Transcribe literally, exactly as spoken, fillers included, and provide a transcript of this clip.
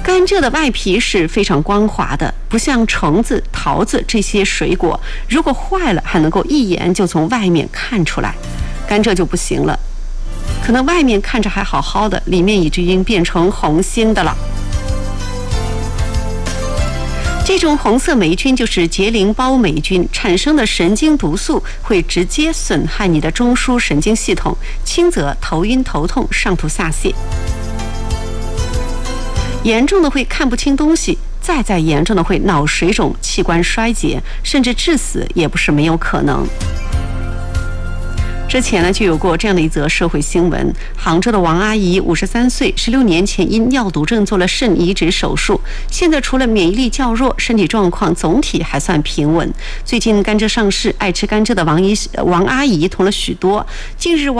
甘蔗的外皮是非常光滑的，不像橙子、桃子这些水果，如果坏了还能够一眼就从外面看出来。甘蔗就不行了，可能外面看着还好好的，里面已经变成红心的了。这种红色霉菌就是结淋包霉菌，产生的神经毒素会直接损害你的中枢神经系统，轻则头晕头痛、上吐下泻，严重的会看不清东西，再再严重的会脑水肿、器官衰竭，甚至致死也不是没有可能。之前呢，就有过这样的一则社会新闻：杭州的王阿姨，五十三岁，十六年前因尿毒症做了肾移植手术，现在除了免疫力较弱，身体状况总体还算平稳。最近甘蔗上市，爱吃甘蔗的王姨王阿姨同了许多。近日。